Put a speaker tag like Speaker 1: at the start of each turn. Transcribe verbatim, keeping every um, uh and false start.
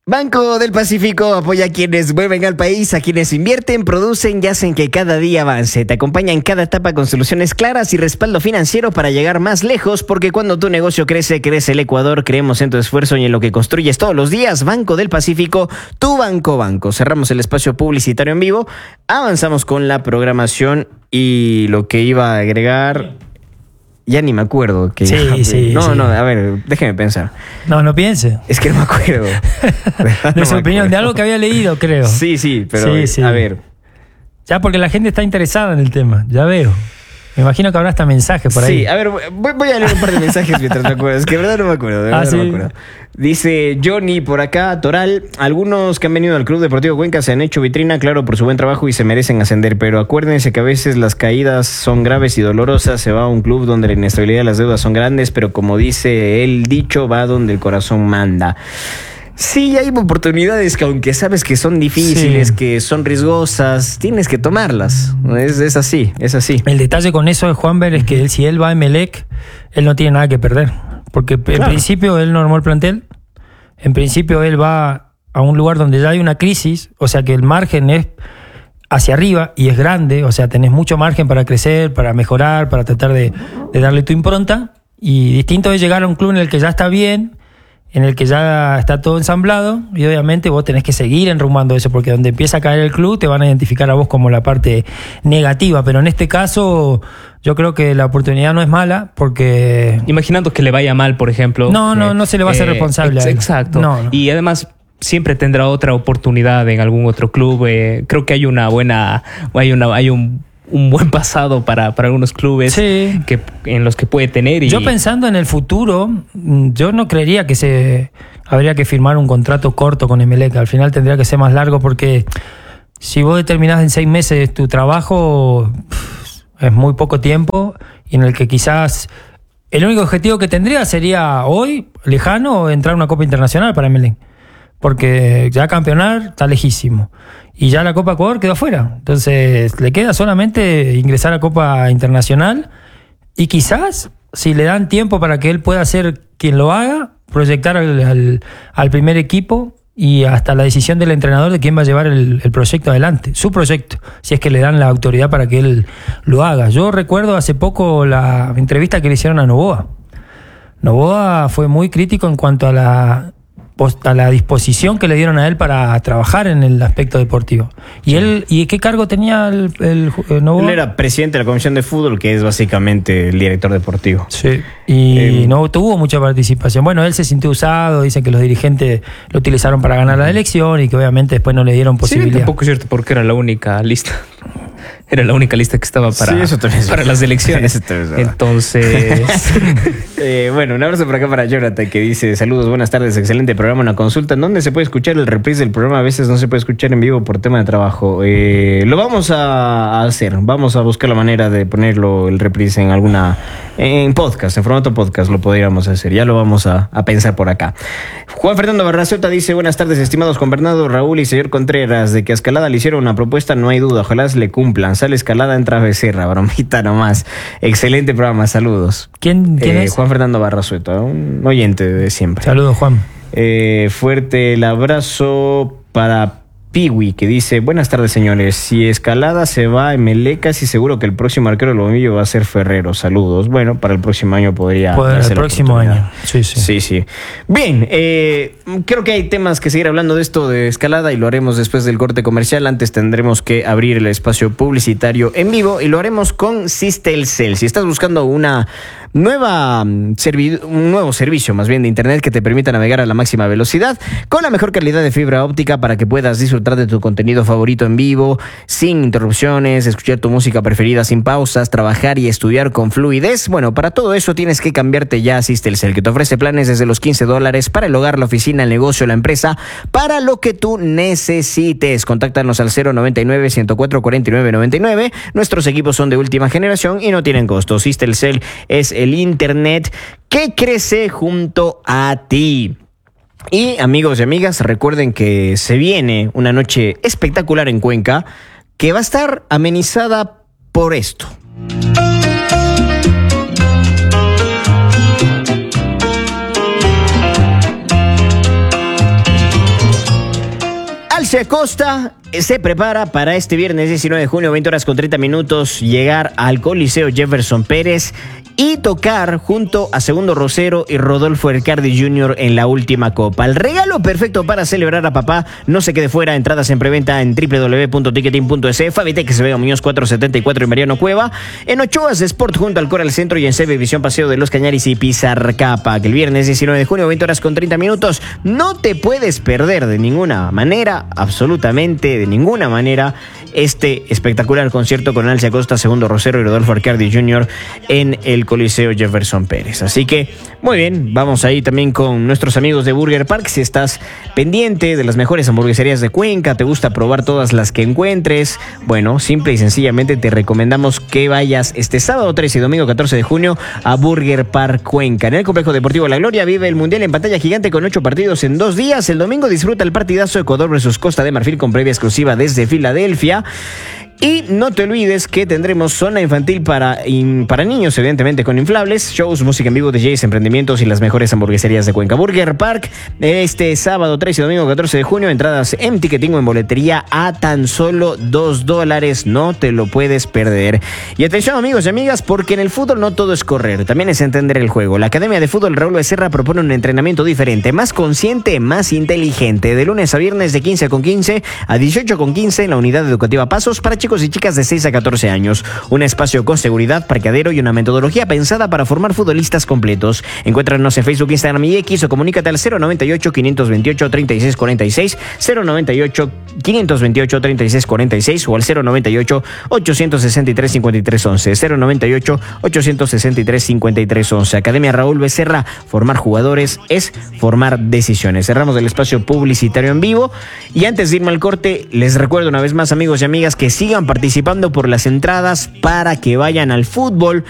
Speaker 1: Banco del Pacífico apoya a quienes vuelven al país, a quienes invierten, producen y hacen que cada día avance. Te acompaña en cada etapa con soluciones claras y respaldo financiero para llegar más lejos, porque cuando tu negocio crece, crece el Ecuador. Creemos en tu esfuerzo y en lo que construyes todos los días. Banco del Pacífico, tu banco banco. Cerramos el espacio publicitario en vivo, avanzamos con la programación y lo que iba a agregar... Ya ni me acuerdo. Que
Speaker 2: sí,
Speaker 1: ya,
Speaker 2: sí,
Speaker 1: no,
Speaker 2: sí.
Speaker 1: no, a ver, déjeme pensar.
Speaker 2: No, no piense.
Speaker 1: Es que no me acuerdo.
Speaker 2: De
Speaker 1: no
Speaker 2: su
Speaker 1: me
Speaker 2: opinión,
Speaker 1: acuerdo.
Speaker 2: de algo que había leído, creo.
Speaker 1: Sí, sí, pero
Speaker 2: Sí, sí.
Speaker 1: a ver.
Speaker 2: Ya porque la gente está interesada en el tema, ya veo. Me imagino que habrá hasta mensajes por ahí.
Speaker 1: Sí, a ver, voy, voy a leer un par de mensajes mientras me acuerdo. Es que de verdad no me acuerdo, de verdad
Speaker 2: Ah,
Speaker 1: no
Speaker 2: ¿sí?
Speaker 1: me acuerdo. Dice Johnny por acá, Toral, algunos que han venido al Club Deportivo Cuenca se han hecho vitrina, claro, por su buen trabajo y se merecen ascender, pero acuérdense que a veces las caídas son graves y dolorosas. Se va a un club donde la inestabilidad y las deudas son grandes, pero como dice el dicho, va donde el corazón manda. Sí, hay oportunidades que aunque sabes que son difíciles,
Speaker 2: Sí.
Speaker 1: que son riesgosas, tienes que tomarlas. Es, es así, es así.
Speaker 2: El detalle con eso de Juanver es que él, si él va a Emelec, él no tiene nada que perder. Porque en
Speaker 1: Claro.
Speaker 2: principio él no armó el plantel. En principio él va a un lugar donde ya hay una crisis, o sea que el margen es hacia arriba y es grande, o sea, tenés mucho margen para crecer, para mejorar, para tratar de, de darle tu impronta. Y distinto es llegar a un club en el que ya está bien, en el que ya está todo ensamblado, y obviamente vos tenés que seguir enrumbando eso, porque donde empieza a caer el club te van a identificar a vos como la parte negativa, pero en este caso yo creo que la oportunidad no es mala, porque...
Speaker 3: Imaginando que le vaya mal, por ejemplo.
Speaker 2: No, no, no se le va a hacer responsable
Speaker 3: ex-
Speaker 2: a él.
Speaker 3: Exacto.
Speaker 2: No, no.
Speaker 3: Y además siempre tendrá otra oportunidad en algún otro club. Eh, creo que hay una buena, hay una, hay un un buen pasado para, para algunos clubes
Speaker 2: Sí.
Speaker 3: que, en los que puede tener. Y...
Speaker 2: Yo pensando en el futuro, yo no creería que se habría que firmar un contrato corto con Emelec. Al final tendría que ser más largo, porque si vos determinás en seis meses tu trabajo, pff, es muy poco tiempo, y en el que quizás el único objetivo que tendría sería hoy, lejano, entrar a una Copa Internacional para Emelec. Porque ya campeonar está lejísimo. Y ya la Copa Ecuador quedó afuera. Entonces le queda solamente ingresar a Copa Internacional. Y quizás, si le dan tiempo para que él pueda ser quien lo haga, proyectar al, al, al primer equipo, y hasta la decisión del entrenador de quién va a llevar el, el proyecto adelante. Su proyecto, si es que le dan la autoridad para que él lo haga. Yo recuerdo hace poco la entrevista que le hicieron a Novoa. Novoa fue muy crítico en cuanto a la... a la disposición que le dieron a él para trabajar en el aspecto deportivo. ¿Y él y qué cargo tenía el, el, el Novoa?
Speaker 1: Él era presidente de la Comisión de Fútbol, que es básicamente el director deportivo.
Speaker 2: Sí. Y
Speaker 1: Eh,
Speaker 2: no tuvo mucha participación. Bueno, él se sintió usado, dicen que los dirigentes lo utilizaron para ganar la elección y que obviamente después no le dieron
Speaker 3: Sí,
Speaker 2: posibilidad.
Speaker 3: tampoco es cierto, porque era la única lista. Era la única lista que estaba para,
Speaker 1: Sí, eso también es
Speaker 3: para
Speaker 1: verdad.
Speaker 3: las elecciones.
Speaker 1: Eso también es verdad.
Speaker 3: Entonces,
Speaker 1: Eh, bueno, un abrazo por acá para Jonathan, que dice: saludos, buenas tardes, excelente programa, una consulta. ¿En dónde se puede escuchar el reprise del programa? A veces no se puede escuchar en vivo por tema de trabajo. Eh, lo vamos a hacer, vamos a buscar la manera de ponerlo, el reprise, en alguna, en podcast, en formato podcast lo podríamos hacer. Ya lo vamos a, a pensar por acá. Juan Fernando Barraceta dice: buenas tardes, estimados con Bernardo, Raúl y señor Contreras. De que a Escalada le hicieron una propuesta, no hay duda, ojalá se le cumplan. Sale Escalada, entra Becerra, bromita nomás. Excelente programa, saludos.
Speaker 2: ¿Quién, quién
Speaker 1: Eh,
Speaker 2: es?
Speaker 1: Juan Fernando Barrasueta, un oyente de siempre.
Speaker 2: Saludos, Juan.
Speaker 1: Eh, fuerte el abrazo para Piwi, que dice: buenas tardes, señores. Si Escalada se va a Emelec, casi seguro que el próximo arquero del Bombillo va a ser Ferrero. Saludos. Bueno, para el próximo año podría
Speaker 2: Puede-
Speaker 1: darse
Speaker 2: el
Speaker 1: la
Speaker 2: próximo
Speaker 1: oportunidad.
Speaker 2: año. Sí, sí.
Speaker 1: Sí, sí. Bien, eh, creo que hay temas que seguir hablando de esto de Escalada, y lo haremos después del corte comercial. Antes tendremos que abrir el espacio publicitario en vivo, y lo haremos con Sistelcel. Si estás buscando una nueva mm, servi- un nuevo servicio más bien de internet que te permita navegar a la máxima velocidad con la mejor calidad de fibra óptica para que puedas disfrutar de tu contenido favorito en vivo, sin interrupciones, escuchar tu música preferida sin pausas, trabajar y estudiar con fluidez. Bueno, para todo eso tienes que cambiarte ya a Sistelcel, que te ofrece planes desde los quince dólares para el hogar, la oficina, el negocio, la empresa, para lo que tú necesites. Contáctanos al cero noventa y nueve, ciento cuatro, cuarenta y nueve, noventa y nueve. Nuestros equipos son de última generación y no tienen costo. Sistelcel es el internet que crece junto a ti. Y amigos y amigas, recuerden que se viene una noche espectacular en Cuenca, que va a estar amenizada por esto. Alce Acosta se prepara para este viernes diecinueve de junio, veinte horas con treinta minutos, llegar al Coliseo Jefferson Pérez y tocar junto a Segundo Rosero y Rodolfo Ercardi junior en la última copa. El regalo perfecto para celebrar a papá. No se quede fuera. Entradas en preventa en doble u doble u doble u punto ticketing punto es. Fabitex Vega Muñoz cuatrocientos setenta y cuatro y Mariano Cueva. En Ochoas Sport junto al Coral Centro y en C B Visión Paseo de los Cañaris y Pizarcapa. Que el viernes diecinueve de junio, veinte horas con treinta minutos. No te puedes perder de ninguna manera, absolutamente de ninguna manera, este espectacular concierto con Alce Acosta, Segundo Rosero y Rodolfo Ercardi junior en el Coliseo Jefferson Pérez. Así que, muy bien, vamos ahí también con nuestros amigos de Burger Park. Si estás pendiente de las mejores hamburgueserías de Cuenca, te gusta probar todas las que encuentres, bueno, simple y sencillamente te recomendamos que vayas este sábado trece y domingo catorce de junio a Burger Park Cuenca. En el Complejo Deportivo La Gloria vive el Mundial en pantalla gigante con ocho partidos en dos días. El domingo disfruta el partidazo Ecuador versus Costa de Marfil con previa exclusiva desde Filadelfia. Y no te olvides que tendremos zona infantil para, in, para niños, evidentemente con inflables, shows, música en vivo, D Js, emprendimientos y las mejores hamburgueserías de Cuenca. Burger Park, este sábado trece y domingo catorce de junio, entradas en ticketing o en boletería a tan solo dos dólares. No te lo puedes perder. Y atención, amigos y amigas, porque en el fútbol no todo es correr, también es entender el juego. La Academia de Fútbol Raúl Becerra propone un entrenamiento diferente, más consciente, más inteligente, de lunes a viernes de quince con quince a dieciocho con quince en la unidad educativa Pasos para chicos y chicas de seis a catorce años. Un espacio con seguridad, parqueadero y una metodología pensada para formar futbolistas completos. Encuéntranos en Facebook, Instagram y X o comunícate al cero noventa y ocho, quinientos veintiocho, treinta y seis cuarenta y seis, cero noventa y ocho, quinientos veintiocho, treinta y seis cuarenta y seis o al cero noventa y ocho, ochocientos sesenta y tres, cincuenta y tres once, cero noventa y ocho, ochocientos sesenta y tres, cincuenta y tres once. Academia Raúl Becerra, formar jugadores es formar decisiones. Cerramos el espacio publicitario en vivo y antes de irme al corte, les recuerdo una vez más, amigos y amigas, que sigan participando por las entradas para que vayan al fútbol